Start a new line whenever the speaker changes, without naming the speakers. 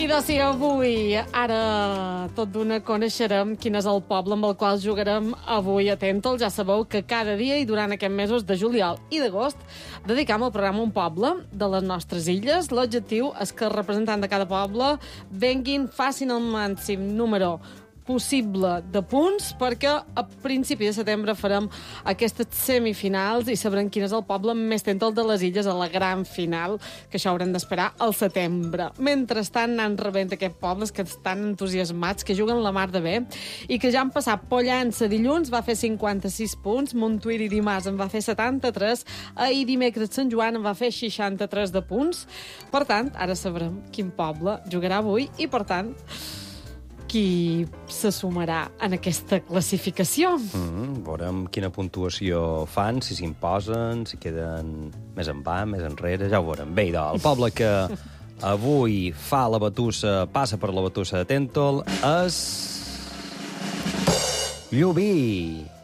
doncs sí, avui, ara tot d'una coneixerem quin és el poble amb el qual jugarem avui a Tèntol. Ja sabeu que cada dia i durant aquests mesos de juliol i d'agost dedicam el programa a un poble de les nostres illes. L'objectiu és que els representants de cada poble venguin, facin el màxim número possible de punts, perquè a principi de setembre farem aquestes semifinals i sabrem quin és el poble més Tèntol de les illes a la gran final, que això haurem d'esperar al setembre. Mentrestant anan rebent aquests pobles que estan entusiasmats, que juguen la mar de bé i que ja han passat. Pollença dilluns va fer 56 punts, Montuïri dimarts en va fer 73, ahir dimecres Sant Joan en va fer 63 de punts. Per tant, ara sabrem quin poble jugarà avui i, per tant, qui se sumarà en aquesta classificació.
Veurem quina puntuació fan, si s'imposen, si queden més en va, més enrere, ja ho veurem. Bé, el poble que avui fa la batussa, passa per la batussa de Tèntol, és Llubí.